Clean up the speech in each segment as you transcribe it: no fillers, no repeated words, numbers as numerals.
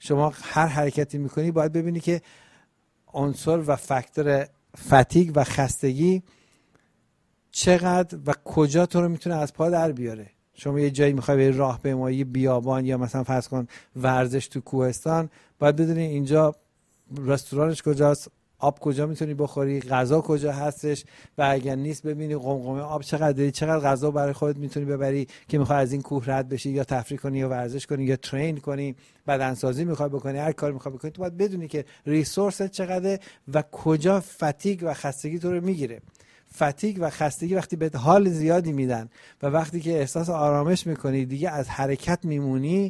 شما هر حرکتی میکنی باید ببینی که عنصر و فاکتور فتیگ و خستگی چقدر و کجا تو رو میتونه از پا در بیاره. شما یه جایی میخوای بری راهپیمایی بیابان یا مثلا فرض کن ورزش تو کوهستان، باید بدونی اینجا رستورانش کجاست، آب کجا میتونی بخوری، غذا کجا هستش، و اگر نیست ببینی قمقمه آب چقدر داری، چقدر غذا برای خودت میتونی ببری که میخوای از این کوه رد بشی یا تفریح کنی یا ورزش کنی یا ترین کنی، بدنسازی میخوای بکنی، هر کاری میخوای بکنی، تو باید بدونی که ریسورست چقدره و کجا فتیگ و خستگی تو رو میگیره. فتیگ و خستگی وقتی بهت حال زیادی میدن و وقتی که احساس آرامش میکنی دیگه از حرکت میمونی،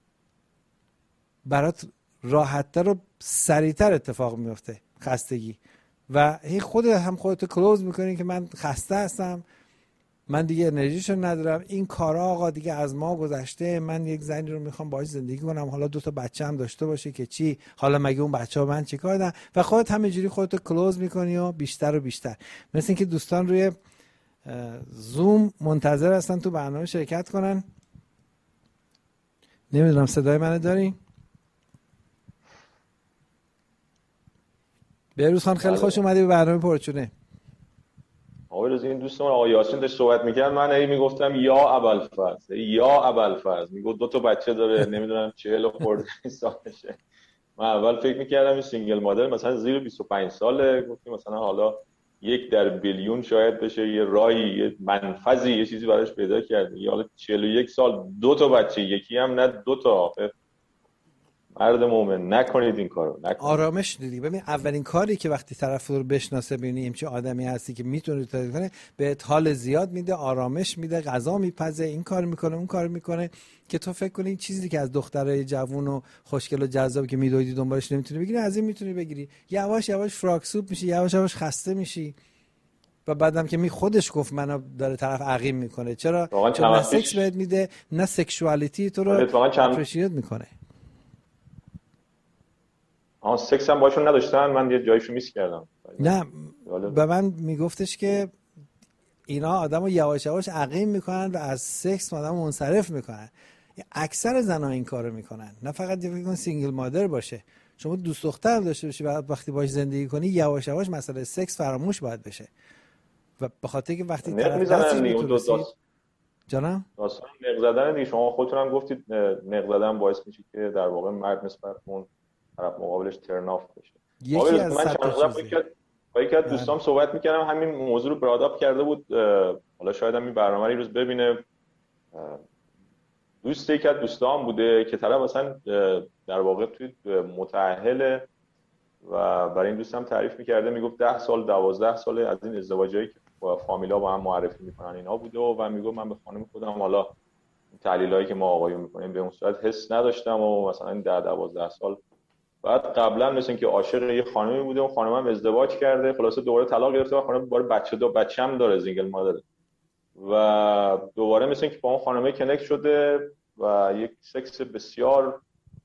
برات راحت‌تر و سریعتر اتفاق میفته خستگی. و هی خودت کلوز میکنی که من خسته هستم، من دیگه انرژیشو ندارم، این کارا آقا دیگه از ما گذشته، من یک زنی رو میخوام باهاش زندگی کنم، حالا 2 تا بچه هم داشته باشه که چی، حالا مگه اون بچه‌ها من چیکار دارن، و خودت همینجوری خودت کلوز میکنی و بیشتر و بیشتر. مثل اینکه دوستان روی زوم منتظر هستن تو برنامه شرکت کنن. نمیدونم صدای منو داری؟ بهروز خان خیلی خوش اومدی به برنامه پرچونه. آقای رضا، این دوستمون آقای یاسین داشت صحبت میکرد، من هی میگفتم یا ابوالفضل یا ابوالفضل، میگفت 2 تا بچه داره، نمیدونم 40 خورده سالشه. من اول فکر میکردم این سینگل مادر مثلا زیر 25 ساله، گفتیم مثلا حالا 1 در بیلیون شاید بشه، یه راهی، یه منفذی، یه چیزی براش پیدا کرده. یا حالا 41 سال 2 تا بچه، یکی هم نه 2 تا. مرد مومن نکنید این کارو، نکنید. آرامش دیدی. ببین اولین کاری که وقتی طرف رو بشناسه، ببینی چه آدمی هستی که میتونه تدریس کنه، بهت حال زیاد میده، آرامش میده، غذا میپزه، این کار میکنه، اون کار میکنه، که تو فکر کنی این چیزی که از دخترای جوون و خوشگل و جذاب که میدویدی دنبالش نمیتونی بگیری، از این میتونی بگیری. یواش یواش فراکسوب میشی، یواش یواش خسته میشی. و بعدم که خودش گفت منو داره طرف عقیم میکنه. چرا؟ چون نه سکس بهت میده، نه سکشوالیتی تو رو اپریشیت میکنه. سکس هم باشون نداشتن، من یه جایشو میس کردم. نه به من میگفتش که اینا آدمو یواش یواش عقیم میکنن و از سکس آدمو منصرف میکنن. اکثر زنا این کارو میکنن، نه فقط فکر کن سینگل مادر باشه، شما دوست دختر داشته باشی و وقتی باش زندگی کنی، یواش یواش مسئله سکس فراموش باید بشه. و به خاطر که وقتی طرف دستش میتونسید جانم داستان نق زدن دیگه، شما خودتون هم گفتید نق زدن باعث میشه که در واقع مرد نسبت اون طرف مقابلش ترناف بشه. یکی از من چند وقت با یکی از دوستام صحبت میکردم، همین موضوع رو براداپ کرده بود، حالا شاید هم این برنامه رو روز ببینه. یکی از دوستام بوده که طرف مثلا در واقع توی متأهل و برای این دوستم تعریف میکرده، میگفت 10 سال 12 سال از این ازدواجایی که با فامیلا با هم معرفی میکنن اینا بوده و میگفت من به خانم خودم حالا تحلیلایی که ما آقایون میکنیم به اون صورت حس نداشتم و مثلا 10 12 سال بعد قبلا مثلا که عاشق یه خانمی بوده، اون خانم هم ازدواج کرده، خلاصه دوباره طلاق گرفته و خانم دوباره بچه هم داره، سینگل مادره، و دوباره مثلا که با اون خانمه کنکت شده و یک سکس بسیار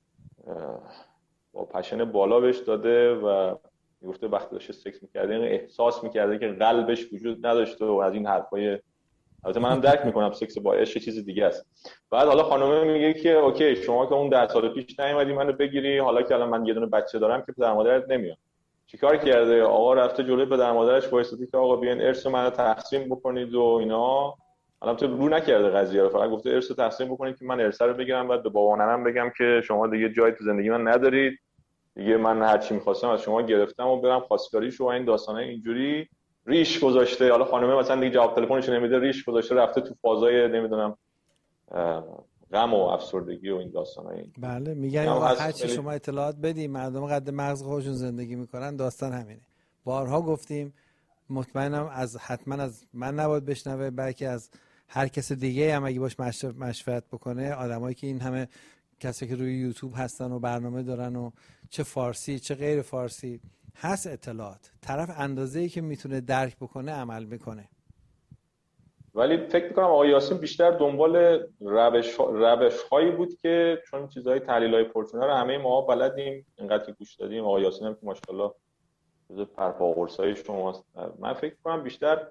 با پشن بالا بهش داده و میگفته وقتی داشته سکس میکرده احساس میکرده که قلبش وجود نداشته و از این حرفای. البته منم درک میکنم سکس با عشق چیز دیگه است. بعد حالا خانومه میگه که اوکی شما که اون 10 سال پیش نیومدی منو بگیری، حالا که الان من یه دونه بچه دارم که پدر مادرت نمیاد. چیکار کرده؟ آقا رفته جلوی پدر مادرش وایساده که آقا بیاین ارث منو تقسیم بکنید و اینا. البته رو نکرده قضیه رو، فقط گفته ارث تقسیم بکنید که من ارث رو بگیرم، بعد به بابا و ننم بگم که شما دیگه جای تو زندگی من ندارید دیگه، من هر چی می‌خواستم از شما گرفتم و برم خواستگاریشو و این داستانای اینجوری ریش گذاشته. حالا خانومه مثلا دیگه جواب تلفنش نمیده، ریش گذاشته رفته تو فازای نمیدونم غم و افسردگی و این داستانای. بله میگن هر چی شما اطلاعات بدی مردم قد مغز خودشون زندگی میکنن، داستان همینه. بارها گفتیم، مطمئنم حتما از من نباید بشنوه، بلکه از هر کس دیگه هم اگه باش مشورت بکنه، آدمایی که این همه کسی که روی یوتیوب هستن و برنامه دارن و چه فارسی چه غیر فارسی هست اطلاعات، طرف اندازه‌ای که میتونه درک بکنه عمل میکنه. ولی فکر میکنم آقای یاسین بیشتر دنبال روش هایی بود که چون چیزهای تحلیل‌های پرچونه رو همه ما بلدیم، اینقدر که گوش دادیم، آقای یاسین هم که ماشاءالله جزو پرپاقرصای شماست، من فکر میکنم بیشتر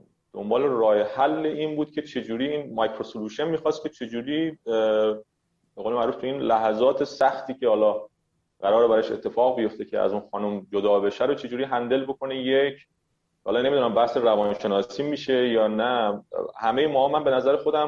دنبال راه حل این بود که چجوری این مایکرو سولوشن میخواست که چجوری به قول معروف تو این لحظات سختی که حالا قراره براش اتفاق بیفته که از اون خانم جدا بشه رو چجوری هندل بکنه. یک، حالا نمیدونم بحث روانشناسی میشه یا نه، همه ما من به نظر خودم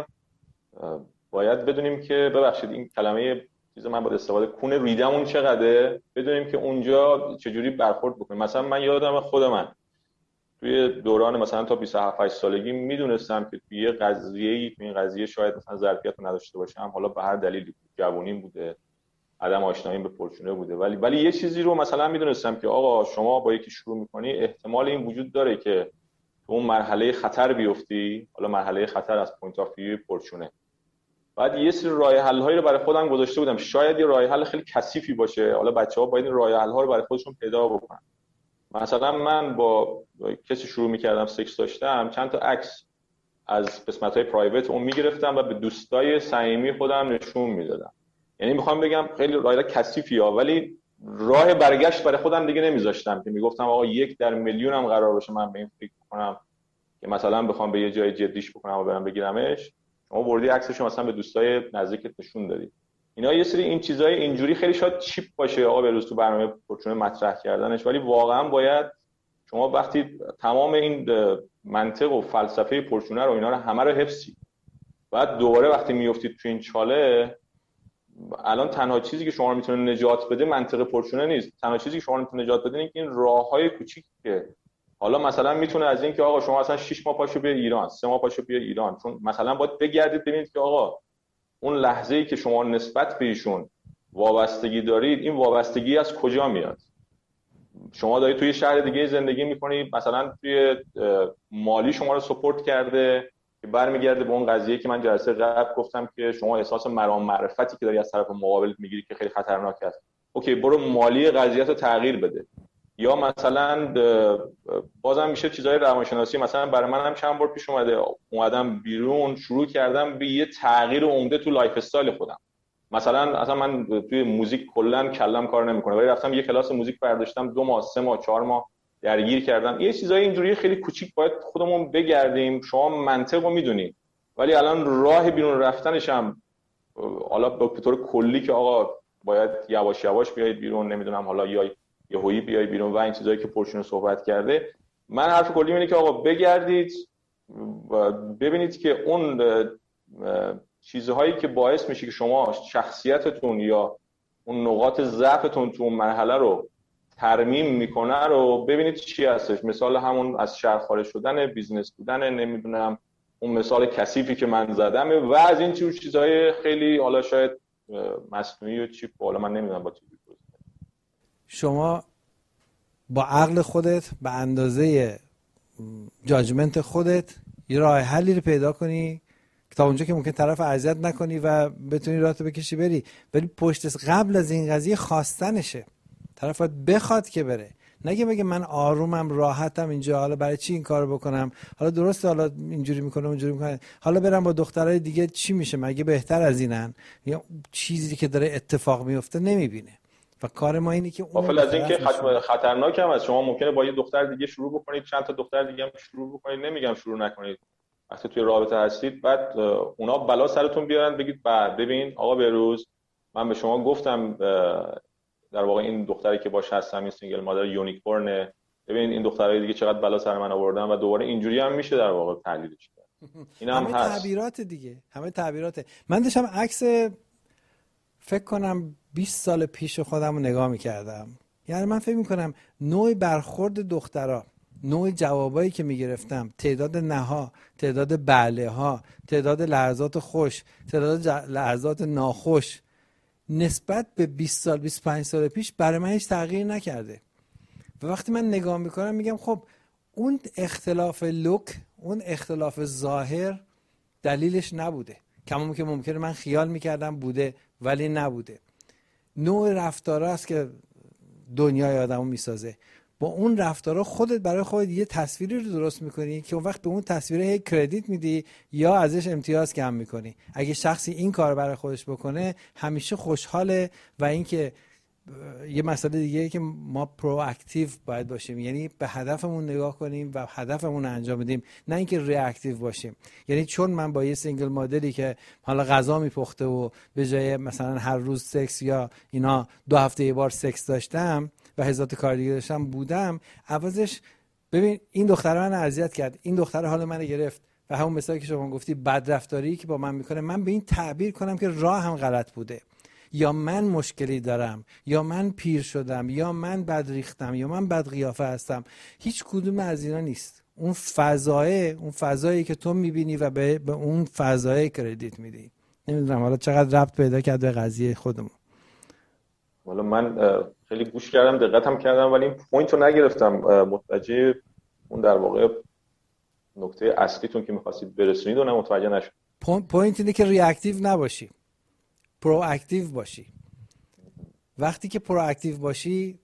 باید بدونیم که ببخشید این کلمه چیز من باید استفاده کونه ریدمون چقدره، بدونیم که اونجا چجوری برخورد بکنیم. مثلا من یادم خود من توی دوران مثلا تا 27 سالگی میدونستم که توی یه قضیه‌ای، توی این قضیه شاید مثلا ظرفیت رو نداشته باشم، حالا به هر دلیلی، جوونیم بوده، عدم آشناییم به پرچونه بوده، ولی یه چیزی رو مثلا میدونستم که آقا شما با یکی شروع میکنی احتمال این وجود داره که تو اون مرحله خطر بیفتی، حالا مرحله خطر از پوینت آف ویو پرچونه. بعد یه سری راه حل هایی رو برای خودم گذاشته بودم، شاید یه راه حل خیلی کثیفی باشه، حالا بچه‌ها باید این راه حل ها رو برای خودشون پیدا بکنن. مثلا من با کسی شروع می‌کردم سکس داشتم، چند تا عکس از قسمت‌های پرایوت اون می‌گرفتم و به دوستای صمیمی خودم نشون میدادم. یعنی میخوام بگم خیلی راه کثیفیه، ولی راه برگشت برای خودم دیگه نمیذاشتم که میگفتم آقا 1 در میلیون هم قرار باشه من به این فکر کنم که مثلا بخوام به یه جای جدیش بکنم و برام بگیرمش، شما بردی عکسشو مثلا به دوستای نزدیکت نشون دادی. اینا یه سری این چیزای اینجوری خیلی شاید چیپ باشه آقا به روز تو برنامه پرچونه مطرح کردنش، ولی واقعا باید شما وقتی تمام این منطق و فلسفه پرچونه رو اینا رو همه رو حفظی، بعد دوباره وقتی میافتید تو این چاله، الان تنها چیزی که شما رو میتونه نجات بده منطق پرچونه نیست، تنها چیزی که شما رو میتونه نجات بده اینه که این راههای کوچیک که حالا مثلا میتونه از این که آقا شما اصلا 6 ماه پاشو بیا ایران، 3 ماه پاشو بیا ایران، چون مثلا باید بگردید ببینید که آقا اون لحظه‌ای که شما نسبت به ایشون وابستگی دارید، این وابستگی از کجا میاد؟ شما دارید توی شهر دیگه زندگی میکنید، مثلا توی مالی شما رو سپورت کرده که برمیگرده به اون قضیه که من جلسه قبل گفتم که شما احساس مرام معرفتی که داری از طرف مقابل میگیری که خیلی خطرناک است. اوکی، برو مالی قضیه‌تو تغییر بده. یا مثلا بازم میشه چیزای روانشناسی، مثلا برای من هم چند بار پیش اومدم بیرون، شروع کردم به یه تغییر عمده تو لایف استایل خودم. مثلا اصلا من توی موزیک کلا کلم کار نمیکنه، ولی رفتم یه کلاس موزیک برداشتم، 2 ماه 3 ماه 4 ماه درگیر کردم. یه چیزای اینجوری خیلی کوچیک باید خودمون بگردیم. شما منطقو میدونید، ولی الان راه بیرون رفتنش هم حالا به طور کلی که آقا باید یواش یواش بیاید بیرون، نمیدونم حالا یا یهویی بیاید بیرون و این چیزایی که پرچونه صحبت کرده. من حرف کلی اینه که آقا بگردید و ببینید که اون چیزهایی که باعث میشه که شما شخصیتتون یا اون نقاط ضعفتون تو اون مرحله رو ترمیم میکنه رو ببینید چی هستش. مثال همون از شهر خارج شدن، بیزنس بودن، نمیدونم اون مثال کثیفی که من زدم و از این چیزهای خیلی حالا شاید مصنوعی و چیپ، حالا من نمیدونم با چی شما با عقل خودت به اندازه جاجمنت خودت یه راه حلی رو پیدا کنی تا اونجا که ممکن طرف اذیت نکنی و بتونی راهتو بکشی بری. ولی پشت قبل از این قضیه خواستنشه، طرف باید بخواد که بره، نگه بگه من آرومم راحتم اینجا، حالا برای چی این کارو بکنم، حالا درسته حالا اینجوری میکنه اونجوری میکنه، حالا برم با دخترای دیگه چی میشه، مگه بهتر از اینن؟ یا چیزی که داره اتفاق میفته نمیبینه. و کار ما اینه که غافل از این که خطرناک هم از شما ممکنه با یه دختر دیگه شروع بکنید، چند تا دختر دیگه هم شروع بکنید، نمیگم شروع نکنید، وقتی توی رابطه هستید بعد اونا بلا سرتون بیارن بگید ببین آقا بهروز من به شما گفتم در واقع این دختری که باش هستم این سینگل مادر یونیکورنه، ببین این دخترای دیگه چقدر بلا سر من آوردن، و دوباره اینجوری هم میشه در واقع تحلیلش کرد. این هم همه هست. تعبیرات دیگه، همه تعبیراته. من داشتم عکس فکر کنم 20 سال پیش خودم رو نگاه میکردم، یعنی من فکر میکنم نوع برخورد دخترها، نوع جوابایی که میگرفتم، تعداد نها، تعداد بله ها، تعداد لحظات خوش، تعداد لحظات ناخوش نسبت به 20 سال 25 سال پیش برای من هیچ تغییر نکرده. و وقتی من نگاه میکنم میگم خب اون اختلاف لوک، اون اختلاف ظاهر دلیلش نبوده، کمون که ممکنه من خیال میکردم بوده ولی نبوده. نوع رفتارها است که دنیای آدمو میسازه. با اون رفتارها خودت برای خودت یه تصویری رو درست میکنی که اون وقت به اون تصویر هی کردیت میدی یا ازش امتیاز کم میکنی. اگه شخصی این کار برای خودش بکنه همیشه خوشحاله و اینکه یه مسئله دیگه که ما پرواکتیو باید باشیم، یعنی به هدفمون نگاه کنیم و هدفمون رو انجام بدیم، نه اینکه ریاکتیو باشیم. یعنی چون من با یه سینگل مادری که حالا غذا میپخته و به جای مثلا هر روز سکس یا اینا 2 هفته یه بار سکس داشتم و هزار تا کار دیگه داشتم بودم، عوضش ببین این دختر من اذیت کرد، این دختر حال منو گرفت، و همون مثالی که شما گفتی بدرفتاری که با من میکنه، من به این تعبیر کنم که راه هم غلط بوده، یا من مشکلی دارم، یا من پیر شدم، یا من بد ریختم، یا من بد قیافه هستم. هیچ کدوم از اینا نیست. اون فضایی که تو میبینی و به اون فضای کردیت میدی. نمیدونم حالا چقدر ربط پیدا کرد به قضیه خودمون. والا من خیلی گوش کردم، دقتم کردم، ولی این پوینت رو نگرفتم. متوجه اون در واقع نکته اصلیتون که می‌خواستید برسونید و متوجه نشد. پوینت اینه که ریاکتیو نباشی، پرواکتیو باشی. وقتی که پرواکتیو باشی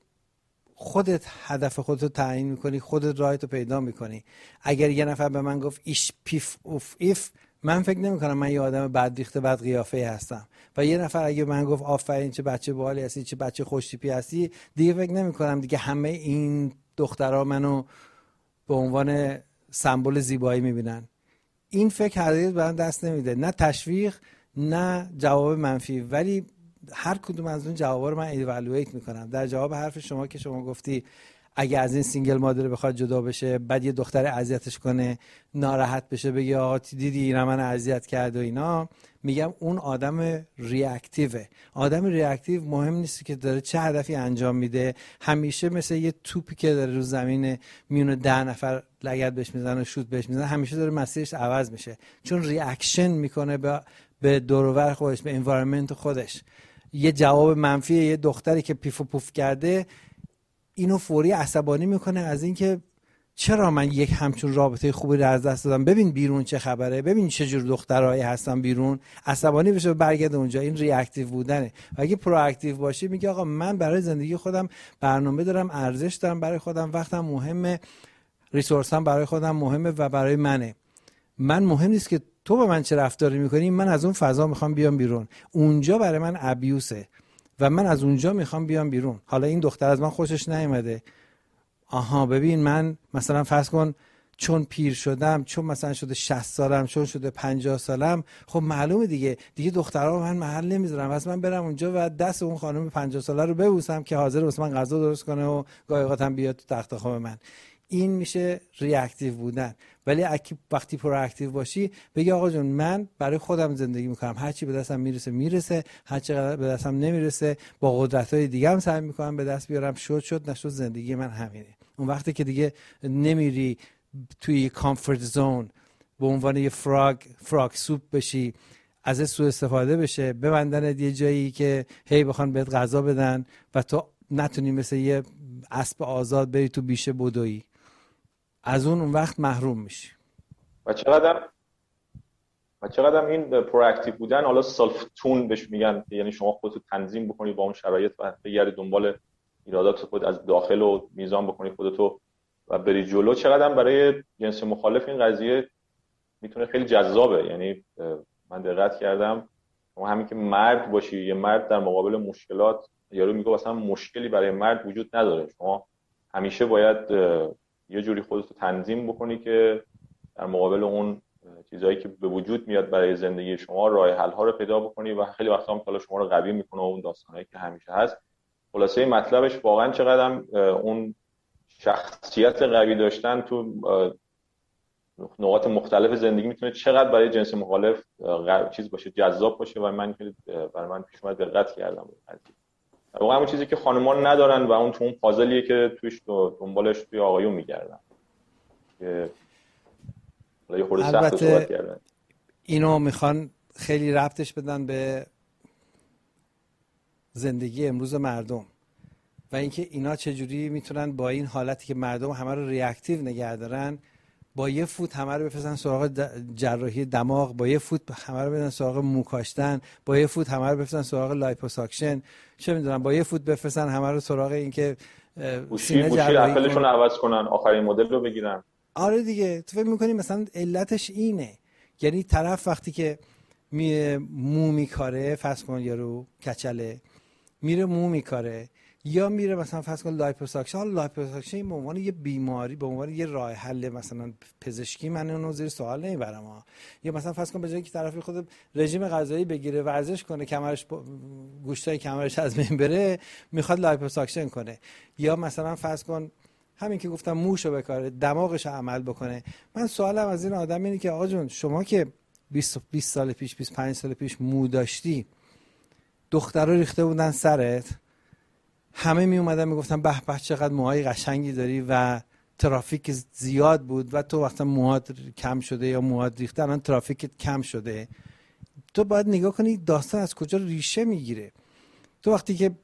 خودت هدف خودت رو تعیین میکنی، خودت راهت رو پیدا میکنی. اگر یه نفر به من گفت ایش پیف اوف ایف، من فکر نمیکنم من یه آدم بد ریخته بد قیافه هستم. و یه نفر اگه من گفت آفرین چه بچه باحالی هستی، چه بچه خوش تیپی هستی، دیگه فکر نمیکنم دیگه همه این دخترها منو به عنوان سمبل زیبایی میبینن. این فکر هرگز به من دست نمیده، نه تشویق نه جواب منفی، ولی هر کدوم از اون جوابا رو من ایوالویت میکنم. در جواب حرف شما که شما گفتی اگه از این سینگل مادر بخواد جدا بشه، بعد یه دختر اذیتش کنه، ناراحت بشه، بگه آقا دیدی اینا من اذیت کرد و اینا، میگم اون آدم ریاکتیوه. آدم ریاکتیو مهم نیست که داره چه هدفی انجام میده، همیشه مثل یه توپی که داره رو زمین میونه 10 نفر لگد بهش میزنن و شوت بهش میزنن، همیشه داره مسیرش عوض میشه، چون ریاکشن میکنه به دور و بر خودش، به انوایرمنت خودش. یه جواب منفی یه دختری که پیف و پوف کرده، اینو فوری عصبانی میکنه از اینکه چرا من یک همچون رابطه خوبی رو از دست دادم، ببین بیرون چه خبره، ببین چه جور دخترایی هستن بیرون، عصبانی بشه برگرده اونجا. این ریاکتیو بودنه. و اگه پرواکتیو باشی میگه آقا من برای زندگی خودم برنامه دارم، ارزش دارم برای خودم، وقتم مهمه، ریسورسم برای خودم مهمه و برای منه. من مهم نیست که تو با من چه رفتاری میکنی، من از اون فضا میخوام بیام بیرون. اونجا برای من ابیوسه و من از اونجا میخوام بیام بیرون. حالا این دختر از من خوشش نیومده، آها ببین من مثلا فرض کن چون پیر شدم، چون مثلا شده 60 سالم، چون شده 50 سالم، خب معلومه دیگه دخترها من محل نمیذارم، پس من برم اونجا و دست اون خانم 50 ساله رو ببوسم که حاضر واسه من غذا درست کنه و گاهی اوقات هم بیاد تو تخت خواب من. این میشه ریاکتیو بودن. ولی وقتی پرواکتیو باشی بگی آقا جون من برای خودم زندگی میکنم، هر چی به دستم میرسه، هر چی به دستم نمیرسه با قدرت‌های دیگه هم سعی میکنم به دست بیارم. شد نشد زندگی من همینه. اون وقتی که دیگه نمیری توی کامفورت زون به عنوان یه فراگ سوپ بشی، از سوء استفاده بشه، ببندن یه جایی که هی بخوان بهت غذا بدن و تو نتونی مثل یه اسب آزاد بری تو بیشه بدویی، از اون وقت محروم میشی. و چقدر این پرواکتیو بودن، حالا سلف تون بهش میگن، یعنی شما خودتو تنظیم بکنی با اون شرایط و بگردی دنبال ایرادات خود از داخل و میزان بکنی خودتو و بری جلو، چقدر برای جنس مخالف این قضیه میتونه خیلی جذابه. یعنی من دقت کردم شما همین که مرد باشی، یه مرد در مقابل مشکلات، یارو میگه اصلا مشکلی برای مرد وجود نداره، شما همیشه باید یه جوری خودتو تنظیم بکنی که در مقابل اون چیزایی که به وجود میاد برای زندگی شما راه حل ها رو پیدا بکنی و خیلی وقتا هم شما رو قوی میکنه و اون داستانایی که همیشه هست. خلاصه مطلبش واقعا چقدر اون شخصیت قوی داشتن تو نقاط مختلف زندگی میتونه چقدر برای جنس مخالف چیز باشه، جذاب باشه. و من خیلی برای من پیش اومد دقت کردم واقعا اون چیزی که خانمان ندارن و اون تو اون پازلیه که توش دنبالش توی آقایون میگردن که یه خورده سخت صحبت کردن. اینو میخوان خیلی ربطش بدن به زندگی امروز مردم و اینکه اینا چجوری میتونن با این حالتی که مردم همه رو ریاکتیو نگه دارن، با یه فوت همه رو بفرستن سراغ جراحی دماغ، با یه فوت همه رو بدن سراغ موکاشتن، با یه فوت همه رو بفرستن سراغ لایپوساکشن، چه میدونم با یه فوت بفرستن همه رو سراغ اینکه سینه جراحی اپلشون عوض کنن، آخرین مدل رو بگیرن. آره دیگه، تو فکر می‌کنی مثلا علتش اینه؟ یعنی طرف وقتی که مو میکاره، فرض کن یارو کچله، میره مو میکاره، یا میره مثلا فرض کن لایپوساکشن. حالا لایپوساکشن به عنوان یه بیماری، به عنوان یه راه حل مثلا پزشکی من اونو زیر سوال نمیبرم ها. یا مثلا فرض کن به جای که طرفی خود رژیم غذایی بگیره، ورزش کنه، کمرش گوشتای کمرش از بین بره، میخواد لایپوساکشن کنه. یا مثلا فرض کن همین که گفتم موشو بکاره، دماغش عمل بکنه. من سوالم از این آدم اینه که آقا جون شما که 20 سال پیش 25 سال پیش مو داشتی، دخترا ریخته بودن سرت، همه می اومدن میگفتن به به چقدر موهای قشنگی داری و ترافیک زیاد بود و تو وقتا موهات کم شده یا موهات ریخته، الان ترافیکت کم شده. تو باید نگاه کنی داستان از کجا ریشه میگیره. تو وقتی که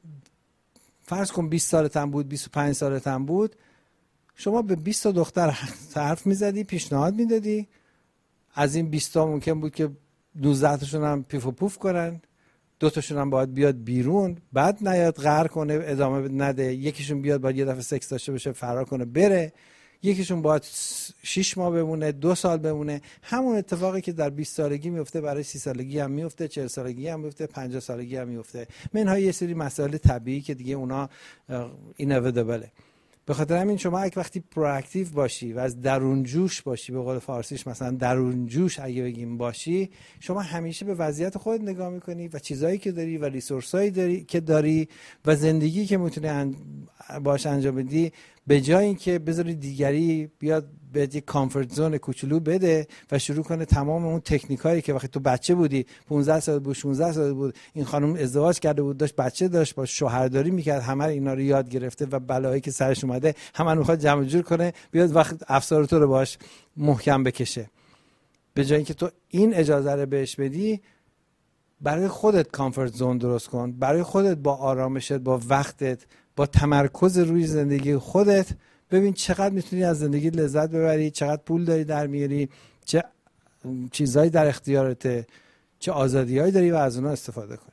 فرض کن 20 سالت هم بود، 25 سالت هم بود، شما به 20 تا دختر حرف میزدی، پیشنهاد میدادی، از این 20 تا ممکن بود که 12 تاشون هم پیف و پوف کنن، 2 تاشون هم باید بیاد بیرون، بعد نیاد قهر کنه ادامه نده، یکیشون بیاد باید یه دفعه سکس داشته باشه فرار کنه بره، یکیشون باید 6 ماه بمونه، 2 سال بمونه. همون اتفاقی که در 20 سالگی میفته برای 30 سالگی هم میفته، 40 سالگی هم میفته، 50 سالگی هم میفته. منهای یه سری مسائل طبیعی که دیگه اونا اینویتابله. به خاطر همین شما اگه وقتی پرواکتیو باشی و از درون جوش باشی، به قول فارسیش مثلا درون جوش اگه بگیم باشی، شما همیشه به وضعیت خودت نگاه میکنی و چیزایی که داری و ریسورسایی که داری و زندگی که میتونی باش انجام بدی، به جای اینکه بذاری دیگری بیاد به یک کامفورت زون کوچولو بده و شروع کنه تمام اون تکنیکایی که وقتی تو بچه بودی 15 سال بود 16 سال بود این خانم ازدواج کرده بود، داشت بچه داشت، با شوهرداری میکرد، همه اینا رو یاد گرفته و بلایی که سرش اومده همه رو میخواد جمع جور کنه بیاد وقت افسار تو رو باش محکم بکشه. به جای اینکه تو این اجازه رو بهش بدی، برای خودت کامفورت زون درست کن، برای خودت با آرامشت، با وقتت، با تمرکز روی زندگی خودت، ببین چقدر میتونی از زندگی لذت ببری، چقدر پول داری در میاری، چه چیزایی در اختیارته، چه آزادیایی داری و از اونها استفاده کنی.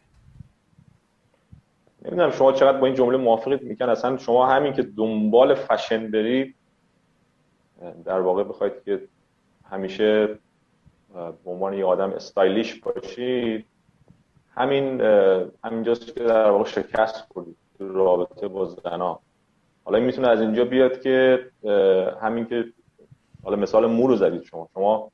نمیدونم شما چقدر با این جمله موافقید. میگن اصلا شما همین که دنبال فشن بری، در واقع بخواید که همیشه به عنوان یه آدم استایلیش باشید، همینجاست که در واقع شکست خوردید تو رابطه با زنا. حالا این میتونه از اینجا بیاد که همین که حالا مثال مو رو زدید، شما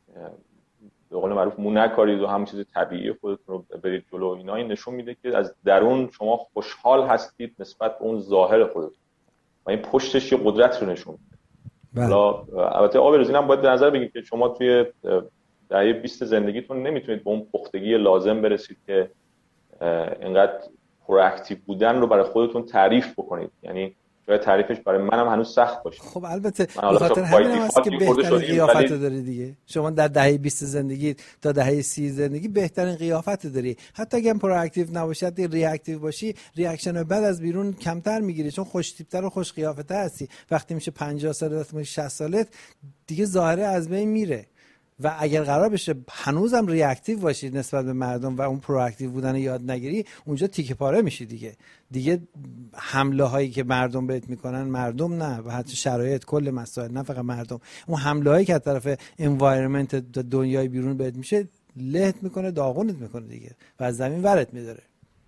به قول معروف مو نکارید و همون چیز طبیعی خودتون رو برید جلو. اینا این نشون میده که از درون شما خوشحال هستید نسبت به اون ظاهر خودتون و این پشتش یه قدرت رو نشون میده. حالا البته آبروزین هم باید در نظر بگیرید که شما توی دهه 20 زندگیتون نمیتونید به اون پختگی لازم برسید که اینقدر پرواکتیو بودن رو برای خودتون تعریف بکنید. یعنی شاید تعریفش برای منم هنوز سخت باشه. خب البته به خاطر همین هست که بهترین قیافت داری دیگه. شما در دهه 20 زندگی تا دهه 30 زندگی بهترین قیافت داری. حتی اگه پرواکتیو نباشی، ریاکتیو باشی، ریاکشن بعد از بیرون کمتر میگیری، چون خوش تیپ‌تر و خوش قیافه‌تر هستی. وقتی میشه 50 سالت میشه 60 سالت دیگه ظاهره از بین میره. و اگر قرار بشه هنوزم ریاکتیو باشی نسبت به مردم و اون پرواکتیو بودن یاد نگیری، اونجا تیکه پاره میشی دیگه حمله هایی که مردم بهت میکنن، مردم نه و حتی شرایط، کل مسائل، نه فقط مردم، اون حمله هایی که از طرف انوایرمنت دنیای بیرون بهت میشه لهت میکنه، داغونت میکنه دیگه و از زمین ورت میداره.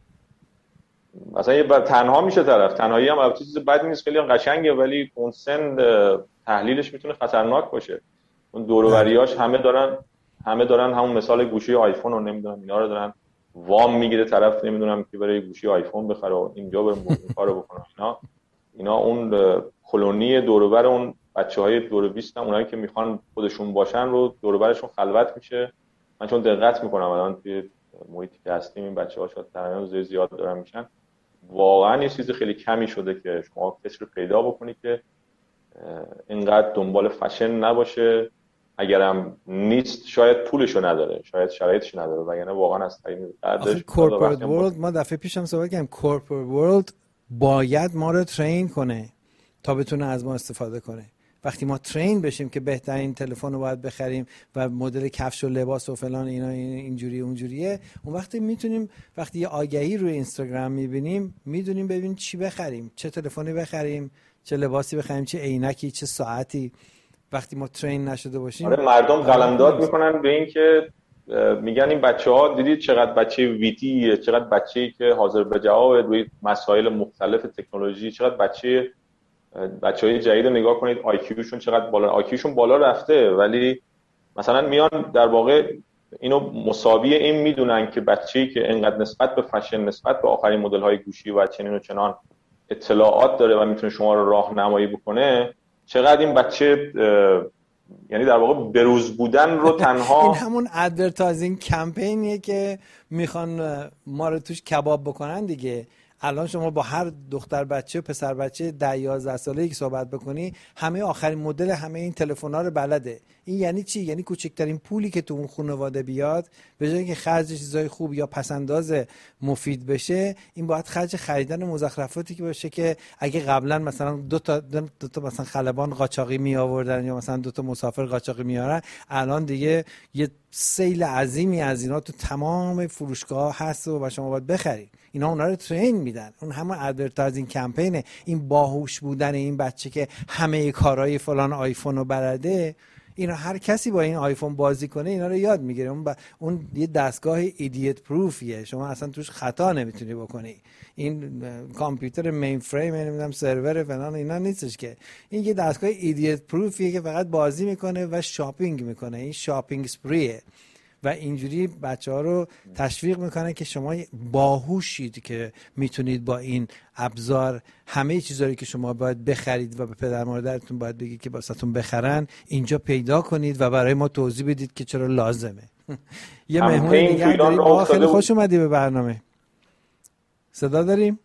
مثلا یه تنها میشه طرف. تنهایی هم البته چیز بدی نیست، خیلی قشنگه، ولی اون سن تحلیلش میتونه خطرناک باشه. اون دور و بریاش همه دارن همون مثال گوشی آیفون رو نمیدونم اینا رو دارن وام میگیره طرف، نمیدونم که برای گوشی آیفون بخره و اینجا بریم این کارو بکنه. اینا اون کلونی دور و بر اون بچهای دور 20 هم اونایی که میخوان خودشون باشن رو دور و برشون خلوت میشه. من چون دقت میکنم الان توی محیطی که هستیم این بچه‌ها شاید تنها زیاد دارن میشن، واقعا یه چیز خیلی کمی شده که شما کسی رو پیدا بکنید که اینقدر دنبال فشن نباشه. اگرم نیست شاید پولشو نداره، شاید شرایطش نداره، وگرنه واقعا از طریق قدرش. کورپورات ورلد، ما دفعه پیشم صحبت کردیم، کورپورات ورلد باید ما رو ترین کنه تا بتونه از ما استفاده کنه. وقتی ما ترین بشیم که بهترین تلفن رو باید بخریم و مدل کفش و لباس و فلان اینا اینجوری اونجوریه، اون وقتی میتونیم وقتی یه آگهی روی اینستاگرام میبینیم میدونیم ببین چی بخریم، چه تلفنی بخریم، چه لباسی بخریم، چه عینکی، چه ساعتی. وقتی ما ترین نشده باشیم مردم قلمداد میکنن به این که میگن این بچه‌ها دیدید چقدر بچه ویتیه، چقدر بچه‌ای که حاضر به جواب روی مسائل مختلف تکنولوژی، چقدر بچه‌های جدید نگاه کنید آیکیوشون چقدر بالا، آیکیوشون بالا رفته، ولی مثلا میان در واقع اینو مساوی این میدونن که بچه‌ای که انقدر نسبت به فشن، نسبت به آخرین مدل‌های گوشی و چنین و چنان اطلاعات داره و میتونه شما رو راهنمایی بکنه، چقدر این بچه یعنی در واقع بروز بودن رو تنها این همون ادورتایزینگ کمپینیه که میخوان ما رو توش کباب بکنن دیگه. الان شما با هر دختر بچه و پسر بچه 10-11 ساله‌ای که صحبت بکنی، همه آخرین مدل همه این تلفن‌ها رو بلده. این یعنی چی؟ یعنی کوچکترین پولی که تو اون خانواده بیاد، به جای اینکه خرج چیزای خوب یا پسنداز مفید بشه، این باید خرج خریدن مزخرفاتی که باشه که اگه قبلا مثلا دو تا مثلا خلبان قاچاقی می آوردن یا مثلا 2 مسافر قاچاقی میارن، الان دیگه یه سیل عظیمی از اینا تو تمام فروشگاه هست و شما باید بخرید. اینا اونا رو ترین میدن. اون همون ادورتایزینگ کمپینه. این باهوش بودن این بچه که همه کارهای فلان آیفون رو بلده، اینا هر کسی با این آیفون بازی کنه اینا رو یاد میگیره. اون یه دستگاه ایدیت پروفیه، شما اصلا توش خطا نمیتونی بکنی. این کامپیوتر مین فریم، نمیدونم سرور فلان اینا نیستش که. این یه دستگاه ایدیت پروفیه که فقط بازی میکنه و شاپینگ میکنه. این شاپینگ اسپریه و اینجوری بچه‌ها رو تشویق میکنه که شما باهوشید که میتونید با این ابزار همه چیزایی که شما باید بخرید و به پدر مادرتون باید بگید که واسهتون بخرن، اینجا پیدا کنید و برای ما توضیح بدید که چرا لازمه. یه مهمون دیگه داریم. خیلی خوش اومدی به برنامه. صدا داریم؟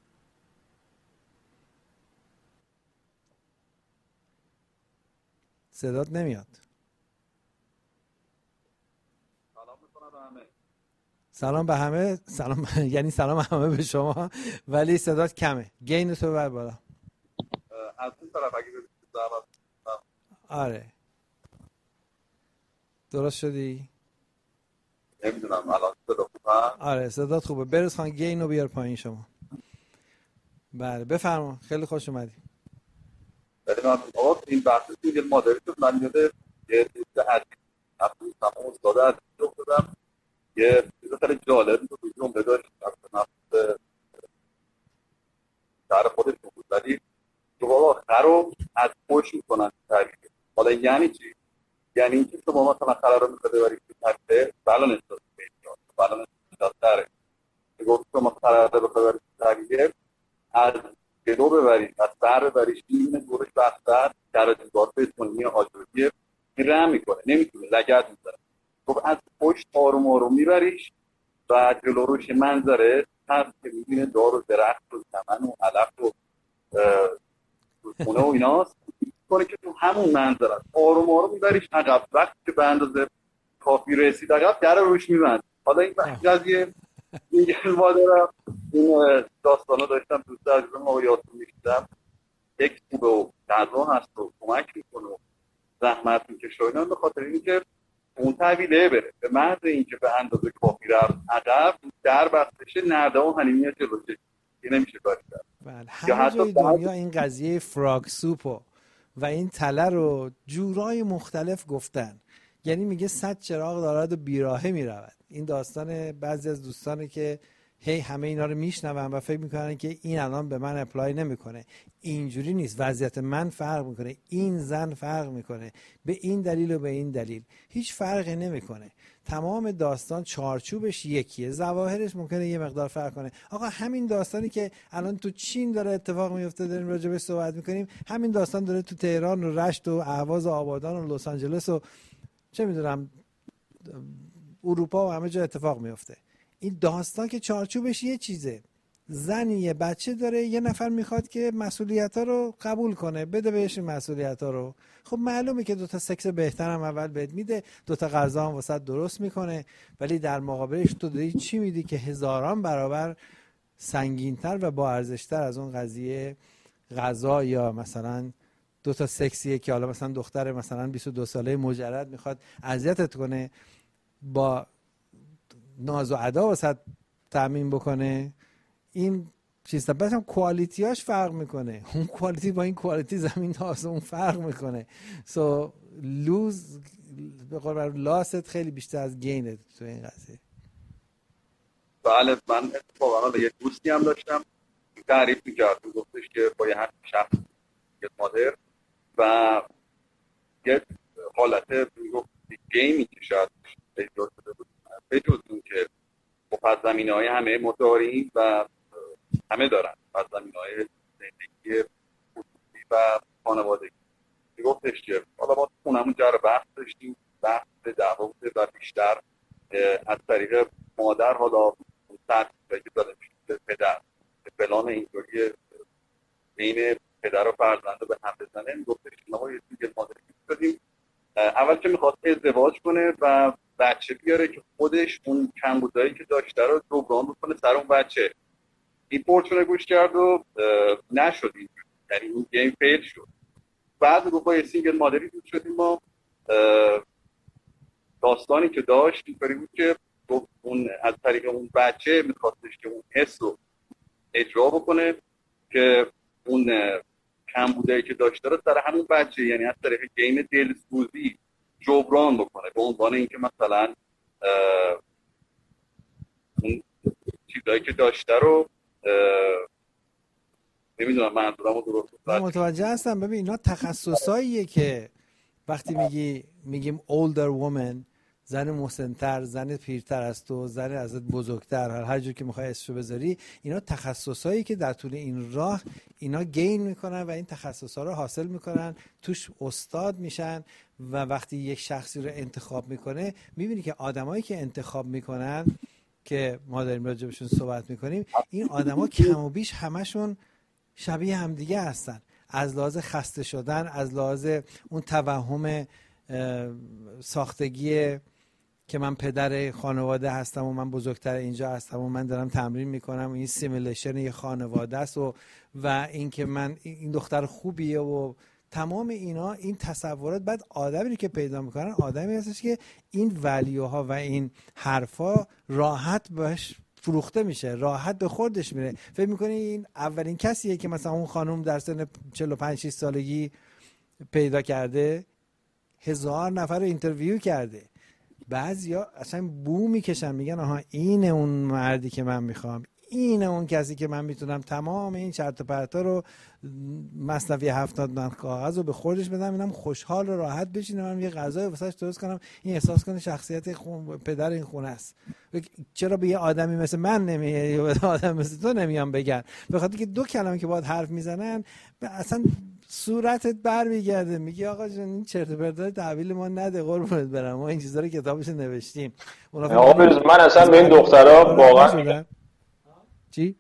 صدات نمیاد. سلام به همه. سلام یعنی سلام همه به شما، ولی صدات کمه. گین تو ببر بالا. از این طرف اگه ببینید. آره درست شدی؟ نمیدونم الان صدا خوبه؟ آره صدات خوبه. برس خان گین رو بیار پایین شما. بله بفرما. خیلی خوش اومدی. ولی من این بحث سینگل مادری شد، من یاده یه چیز عجیب نفسی تمام استاد عزیز رو بدم. یه چیز خیلی جالبی رو توی جمله داشت نفس شهر خودش بود، ولی تو بابا خر رو از پشت میکنن تحریک. حالا یعنی چی؟ یعنی اینکه شما مثلا خر رو میخواد ببرید که تحریک بلان احساس میاد، بلان احساس داره که گفت شما خر رو ببرید که تحریک از جلو ببرید، از سر ببرید، این دورش بستر در دیوار بتونی آجوریه رم میکنه، نمیتونه لگد میزنه. خب از پشت آروم آروم میبریش و جلو روش منظره هست که میبینه دار و درخت و چمن و علف و خونه و ایناست، کنه که تو همون منظره آروم آروم میبریش عقب. وقتی که به اندازه کافی رسید عقب در روش میبند. حالا این قضیه میگن ما دارم این داستانو داشتم دوست عزیزم آقای یاسین میشیدم، یک خوبه و غذا هست و کمک میکنه و زحمت میکشه و اینا، به خاطر اینکه اون طویله بره به محض اینکه به اندازه کافی رفت عقب در بستشه نرده و حلیمیه جلوشه این نمیشه کاری کرد. بله همه جای دنیا این قضیه فراگ سوپو و این تله رو جورای مختلف گفتن. یعنی میگه 100 چراغ دارد و بیراهه میرود. این داستان بعضی از دوستانه که همه اینا رو میشنون و فکر میکنن که این الان به من اپلای نمیکنه. اینجوری نیست. وضعیت من فرق میکنه، این زن فرق میکنه، به این دلیل و به این دلیل. هیچ فرقی نمیکنه. تمام داستان چارچوبش یکیه، ظواهرش ممکنه یه مقدار فرق کنه. آقا همین داستانی که الان تو چین داره اتفاق میفته، داریم راجع بهش صحبت میکنیم، همین داستان داره تو تهران و رشت و اهواز و آبادان و لس آنجلس و چه میدونم اروپا و همه جا اتفاق میفته. این داستان که چارچوبش یه چیزه. زنی یه بچه داره، یه نفر میخواد که مسئولیت‌ها رو قبول کنه، بده بهش مسئولیت‌ها رو. خب معلومه که 2 سکس بهتر هم اول بهت میده، 2 غذا هم واسه درست میکنه، ولی در مقابلش تو داری چی میدی که هزاران برابر سنگین‌تر و با ارزش‌تر از اون قضیه غذا یا مثلا 2 سکسیه که حالا مثلا دختر مثلا 22 ساله مجرد میخواد اذیتت کنه، با ناز و ادا واسه تامین بکنه. این چیزا، بعد هم کوالیتیاش فرق میکنه. اون کوالیتی با این کوالیتی زمین تا آسمون فرق میکنه. سو لوز به قول معروف لاست خیلی بیشتر از گینه تو این قضیه. بله، من اتفاقا یه دوستی هم داشتم تعریف می‌کرد، گفتش که با یه شخص یه مادر و یه حالت میگفت گیمی که شاید ایجاد شده بود، بجز اون که پس زمینه‌های همه ما داریم و همه دارن، پس زمینه‌های زندگی خصوصی و خانوادگی. میگفتش که حالا ما خونمون جر بحث داشتیم، بحث دعوا بوده و بیشتر از طریق مادر، حالا سطح که داده میشه پدر، فلان اینطوری بین پدر و فرزند به هم بزنه. میگفتش ما یه سینگل مادر دادیم، اول که میخواست ازدواج کنه و بچه بیاره که خودش اون کمبودایی که داشته رو جبران بکنه سر اون بچه. این پورچونه گوش کرد و نشد، یعنی اون گیم فیل شد. بعد رو با یه سینگل مادری بود شدیم ما. داستانی که داشت اینطوری بود که اون از طریق اون بچه میخواستش که اون حس رو اجرا بکنه که اون کمبودایی که داشته رو سر همون بچه، یعنی از طریق گیم دلسوزی جبران بکنه، به عنوان اینکه مثلا اون چیزایی که داشته رو نمیدونم منظورم رو درست متوجه هستم. ببین اینا تخصصاییه که وقتی میگیم older woman، زن مسن‌تر، زن پیرتر از تو، زن ازت بزرگتر، هر جور که میخوای اسمشو بذاری، اینا تخصصایی که در طول این راه اینا گین میکنن و این تخصصا رو حاصل میکنن، توش استاد میشن. و وقتی یک شخصی رو انتخاب میکنه، میبینی که آدمایی که انتخاب میکنن که ما داریم راجبشون صحبت میکنیم، این آدما کم و بیش همشون شبیه همدیگه هستن، از لحاظ خسته شدن، از لحاظ اون توهم ساختگی که من پدر خانواده هستم و من بزرگتر اینجا هستم و من دارم تمرین میکنم، این سیمیلیشن یه خانواده است و این که من این دختر خوبیه و تمام اینا، این تصورات. بعد آدمی که پیدا میکنن آدمی هستش که این ولیوها و این حرفا راحت بهش فروخته میشه، راحت به خودش میره. فکر میکنی این اولین کسیه که مثلا اون خانم در سن 45-6 سالگی پیدا کرده؟ 1000 نفر رو اینترویو کرده. بعضیا اصلا بو میکشن، میگن آها اینه اون مردی که من میخوام، اینه اون کسی که من میتونم تمام این چرت و پرتا رو مثنوی 70 من کاغذ رو به خودش بدم، اینم خوشحال و راحت بشینه، من یه غذای واسش درست کنم، این احساس کنه شخصیت پدر این خونه است. چرا به یه آدمی مثل من نمیگه، به آدم مثل تو نمیام بگن؟ به خاطر که دو کلمه که باهات حرف میزنن اصلا صورتت برمیگرده، میگی آقا جون این چرت و پرتا تحویل ما نده، قربونت برم، ما این چیزا رو کتابش نوشتیم. من اصلا به این دخترها واقعا چی؟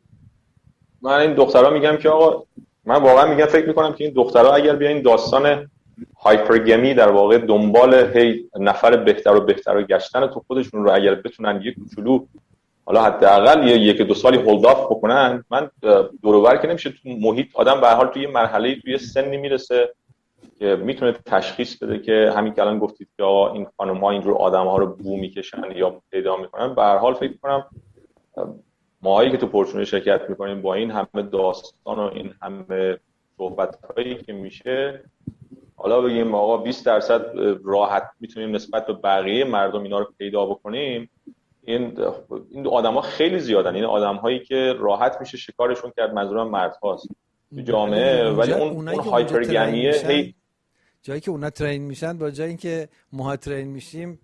من این دخترها میگم که آقا، من واقعا میگم فکر میکنم که این دخترها اگر بیاین داستان هایپرگمی در واقع دنبال هی نفر بهتر و بهتر و گشتن تو خودشون رو اگر بتونن یک کوچولو حالا حداقل یک دو سالی هولد آف بکنن، من دور و بر که نمیشه، تو محیط آدم به هر حال توی مرحله توی سنی میرسه که میتونه تشخیص بده که همین که الان گفتید که آقا این خانم‌ها اینجور آدم‌ها رو بو میکشن یا پیدا میکنن. به هر حال فکر کنم ماهایی که تو پورچونه شرکت میکنیم با این همه داستان و این همه صحبت‌هایی که میشه، حالا بگیم آقا 20% راحت میتونیم نسبت به بقیه مردم اینا رو پیدا بکنیم، این آدم‌ها خیلی زیادن. این آدم‌هایی که راحت میشه شکارشون کرد، منظورم مردهاست تو جامعه، ولی اون هایپرگمیه جایی که اونا ترین میشن با جایی که ما ترین میشیم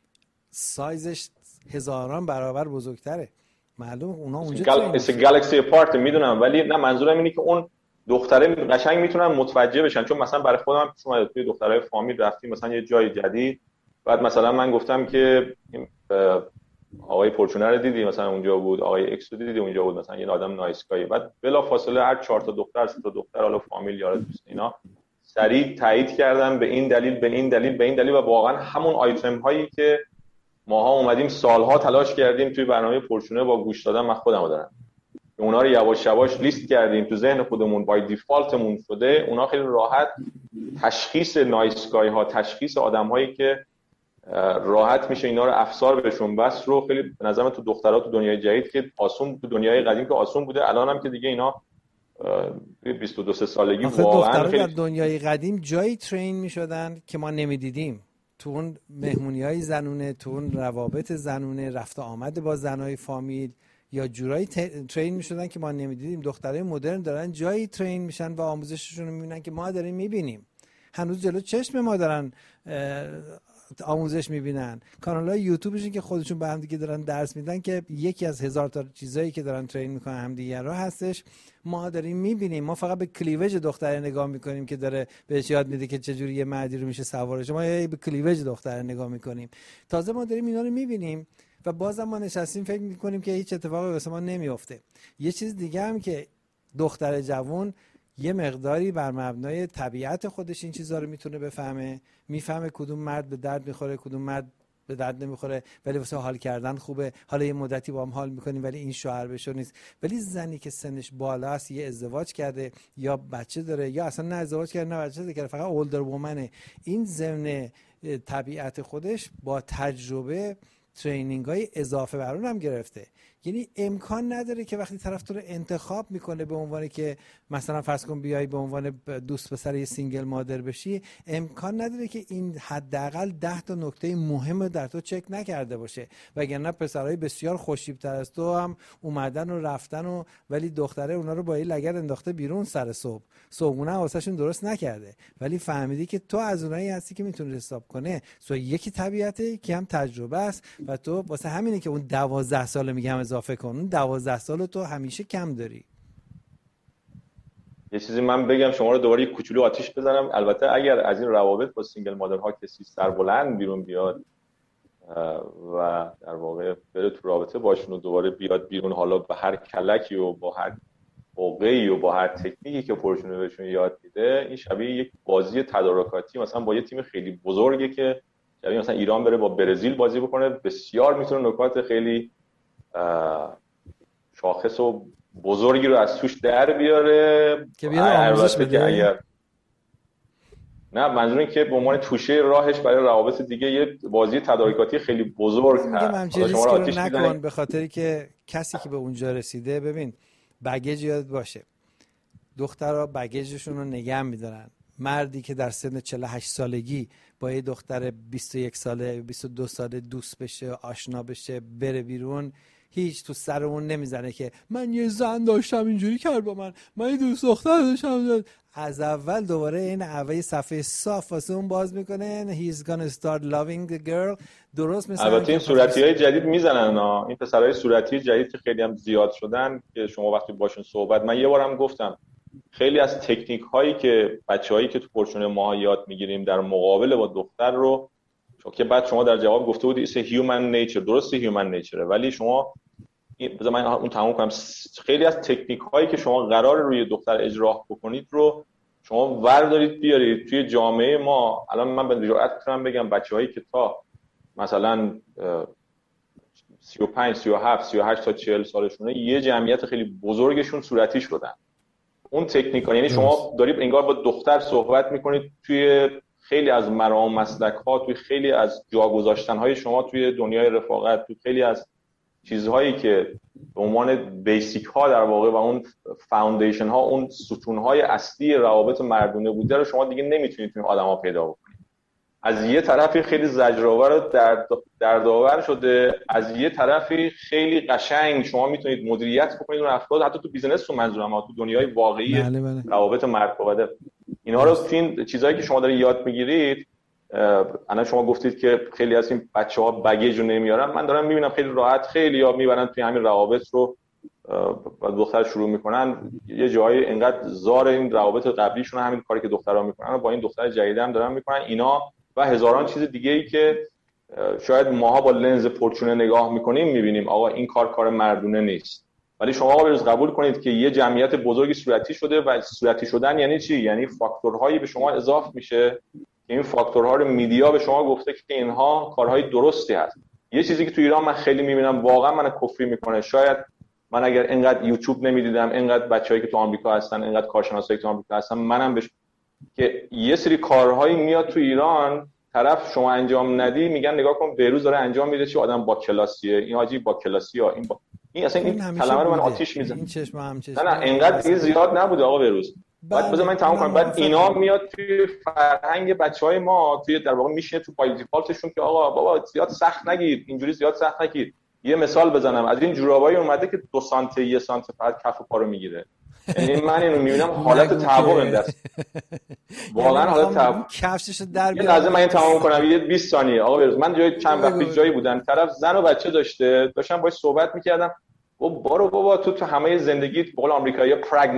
سایزش هزاران برابر بزرگتره. معلومه اونا اونجا گالاکسی اپارت میدونم، ولی نه منظورم اینه که اون دختره قشنگ میتونن متوجه بشن. چون مثلا برای خودم شما توی دخترای فامیل رفتیم مثلا یه جای جدید، بعد مثلا من گفتم که آقای پورچونه رو دیدی، مثلا اونجا بود، آقای ایکس رو دیدی اونجا بود، مثلا یه آدم نایسکایی، بعد بلا فاصله هر 4 تا دختر 3 تا دختر حالا فامیل یا دوست اینا سریع تایید کردن به این دلیل و واقعا همون آیتم هایی که ماها اومدیم سالها تلاش کردیم توی برنامه پورچونه با گوش دادن من خودمو دارم، اونا رو یواش یواش لیست کردیم تو ذهن خودمون، بای دیفالتمون شده. اونا خیلی راحت تشخیص نایسکای ها، تشخیص آدم هایی که راحت میشه اینا رو افسار بهشون بس رو. خیلی به نظر من تو دخترها تو دنیای جدید که آسون، تو دنیای قدیم که آسون بوده، الان هم که دیگه اینا 22 سالگی واقعا خیلی. در دنیای قدیم جایی ترین میشدن که ما نمیدیدیم، تو اون مهمونی‌های زنونه، تو اون روابط زنونه، رفت و آمد با زنای فامیل، یا جورایی ترین میشدن که ما نمیدیدیم. دخترای مدرن دارن جایی ترین میشن و آموزششون رو میبینن که ما داریم میبینیم، هنوز جلو چشم ما دارن آموزش میبینن. کانال‌های یوتیوبشون که خودشون به هم دیگه دارن درس میدن که یکی از هزار تا چیزایی که دارن ترین میکنن همدیگه رو هستش، ما داریم میبینیم. ما فقط به کلیوج دختره نگاه میکنیم که داره بهش یاد میده که چجوری یه مردی رو میشه سوارش، ما به کلیوج دختره نگاه میکنیم. تازه ما داریم اینا رو میبینیم و بازم ما نشستیم فکر میکنیم که هیچ اتفاقی واسه ما نمیفته. یه چیز دیگه هم که دختر جوان یه مقداری بر مبنای طبیعت خودش این چیزا رو میتونه بفهمه، میفهمه کدوم مرد به درد میخوره، کدوم مرد به درد نمیخوره، ولی واسه حال کردن خوبه، حالا یه مدتی با هم حال میکنیم ولی این شوهر بشو نیست. ولی زنی که سنش بالاست، یه ازدواج کرده یا بچه داره یا اصلا نه ازدواج کرده نه بچه داره، فقط اولدر وومنه، این ضمن طبیعت خودش با تجربه ترینینگ های اضافه بر اون هم گرفته. یعنی امکان نداره که وقتی طرف تو رو انتخاب میکنه به عنوان که مثلا فرض کن بیای به عنوان دوست پسر یه سینگل مادر بشی، امکان نداره که این حداقل 10 تا نکته مهم در تو چک نکرده باشه. وگرنه پسرای بسیار خوش‌تیپ‌تر از تو هم اومدن و رفتن و ولی دختره اونا رو با یه لگد انداخته بیرون سر صبحونه واسهشون درست نکرده، ولی فهمیدی که تو از اونایی هستی که میتونی حساب کنه. یکی طبیعته که هم تجربه است و تو واسه همینه که اون 12 سال میگم اضافه کن، اون 12 سال تو همیشه کم داری. یه چیزی من بگم شما رو دوباره یک کوچولو آتیش بزنم. البته اگر از این روابط با سینگل مادرها کسی سربلند بیرون بیاد و در واقع بره تو رابطه باشون و دوباره بیاد بیرون، حالا به هر کلکی و با هر موقعی و با هر تکنیکی که پرشونه بهشون یاد میده، این شبیه یک بازی تدارکاتی مثلا با یه تیم خیلی بزرگه که شبیه مثلا ایران بره با برزیل بازی بکنه، بسیار میتونه نکات خیلی شاخص و بزرگی رو از توش در بیاره که بیاره آموزش بده. اگر نه، منظور این که به عنوان توشه راهش برای روابط دیگه یه بازی تدارکاتی خیلی بزرگ هست. شما رو آتیش نکن به خاطری که کسی که به اونجا رسیده، ببین بگیج یاد باشه، دخترها بگیجشون رو نگه میدارن. مردی که در سن 48 سالگی با یه دختر 21 ساله 22 ساله دوست بشه، آشنا بشه، بره بیرون، هیچ تو سر اون نمیزنه که من یه زن داشتم اینجوری کرد با من یه دوست دختر داشتم. از اول دوباره این اولی صفحه صاف واسه اون باز میکنه he's gonna start loving the girl. درست مثلا البته این صورتی‌های جدید میزنن این پسرای صورتی جدید که خیلی هم زیاد شدن که شما وقتی باشون صحبت، من یه بارم گفتم خیلی از تکنیک هایی که بچه‌هایی که تو پورشن ما یاد میگیریم در مقابله با دختر رو، که بعد شما در جواب گفته بودی it's a human nature، درسته human nature، ولی شما بذار من اون تموم کنم. خیلی از تکنیک هایی که شما قرار روی دختر اجرا بکنید رو شما وردارید بیارید توی جامعه ما. الان من به جرئت میتونم بگم بچه‌هایی که تا مثلا 35 37 38 تا 40 سالشونه یه جمعیت خیلی بزرگشون صورتی شدن. اون تکنیکا، یعنی شما دارید انگار با دختر صحبت میکنید توی خیلی از مرام مسلک ها، توی خیلی از جا گذاشتن های شما توی دنیای رفاقت، توی خیلی از چیزهایی که به عنوان بیسیک ها در واقع و اون فاوندیشن ها، اون ستون های اصلی روابط مردونه بوده رو شما دیگه نمیتونید توی آدما پیدا بکنید. از یه طرفی خیلی زجرآور و دردآور شده، از یه طرفی خیلی قشنگ شما میتونید مدیریت بکنید اون افراد، حتی تو بیزنس رو منظورم، تو دنیای واقعی روابط مرد و زن. اینا رو این چیزایی که شما دارید یاد میگیرید، الان شما گفتید که خیلی از این بچه‌ها بگیج رو نمیارن، من دارم میبینم خیلی راحت خیلی‌ها میبرن توی همین روابط رو و دختر شروع میکنن یه جایی انقدر زار این روابط قبلیشون، همین کاری که دخترها میکنن با این دختر جدید هم دارن میکنن. اینا و هزاران چیز دیگه‌ای که شاید ماها با لنز پورچونه نگاه میکنیم میبینیم آقا این کار مردونه نیست، ولی شما آقا بروز قبول کنید که یه جمعیت بزرگی صورتی شده و صورتی شدن یعنی چی؟ یعنی فاکتورهایی به شما اضافه میشه که این فاکتورها رو میدیا به شما گفته که اینها کارهای درستی هست. یه چیزی که تو ایران من خیلی میبینم واقعا من کفری میکنه، شاید من اگر اینقدر یوتیوب نمیدیدم، اینقدر بچه‌ای که تو آمریکا هستن، اینقدر کارشناسایی که تو آمریکا هستن، منم که یه سری کارهایی میاد تو ایران طرف شما انجام ندی میگن نگاه کن بهروز داره انجام میده، چه آدم با کلاسیه، این حاجی با کلاسیه، این اصلا این کلمه رو من آتیش میزنم. این چشم هم چشم. نه اینقدر این زیاد نبوده آقا بهروز. بعد بذار من تمام کنم. بعد اینا میاد توی فرهنگ بچهای ما، توی در واقع میشینه تو بای دیفالتشون که آقا بابا زیاد سخت نگیر، اینجوری زیاد سخت نگیر. یه مثال بزنم، از این جورابای اومده که 2 سانتی 1 سانتی فقط کف پا رو میگیره. یعنی من اینو میبینم حالت تعو بندست، واقعا حالت تعو. کفشش در بیاد. یه لحظه من این تمام کنم، یه 20 ثانیه آقا بهروز. من جای چند وقت پیش جایی بودم، طرف زن و بچه داشتم باهاش صحبت میکردم. بابا تو همه زندگیت به قول آمریکایی‌ها